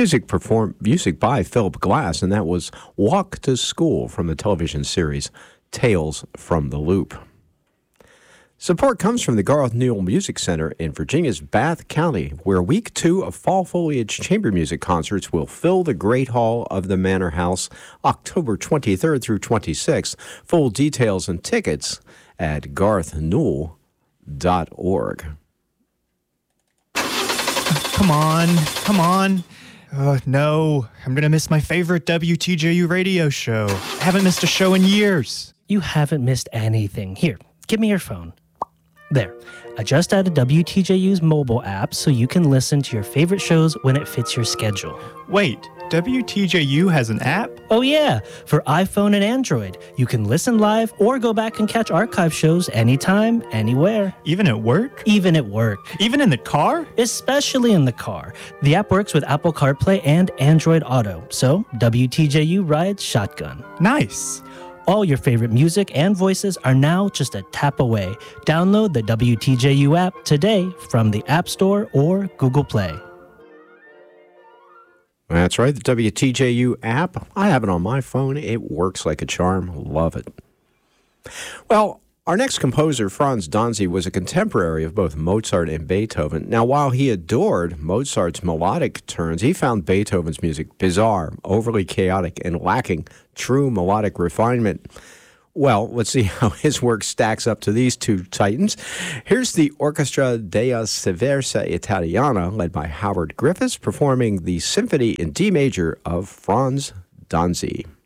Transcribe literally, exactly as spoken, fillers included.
Music perform music by Philip Glass, and that was Walk to School from the television series Tales from the Loop. Support comes from the Garth Newell Music Center in Virginia's Bath County, where week two of Fall Foliage Chamber Music concerts will fill the Great Hall of the Manor House October twenty-third through twenty-sixth. Full details and tickets at garth newell dot org. Come on, come on. Uh, no, I'm going to miss my favorite W T J U radio show. I haven't missed a show in years. You haven't missed anything. Here, give me your phone. There. I just added W T J U's mobile app so you can listen to your favorite shows when it fits your schedule. Wait, W T J U has an app? Oh yeah, for iPhone and Android. You can listen live or go back and catch archive shows anytime, anywhere. Even at work? Even at work. Even in the car? Especially in the car. The app works with Apple CarPlay and Android Auto, so W T J U rides shotgun. Nice. All your favorite music and voices are now just a tap away. Download the W T J U app today from the App Store or Google Play. That's right, the W T J U app. I have it on my phone. It works like a charm. Love it. Well, our next composer, Franz Danzi, was a contemporary of both Mozart and Beethoven. Now, while he adored Mozart's melodic turns, he found Beethoven's music bizarre, overly chaotic, and lacking true melodic refinement. Well, let's see how his work stacks up to these two titans. Here's the Orchestra della Sciverza Italiana, led by Howard Griffiths, performing the Symphony in D major of Franz Danzi.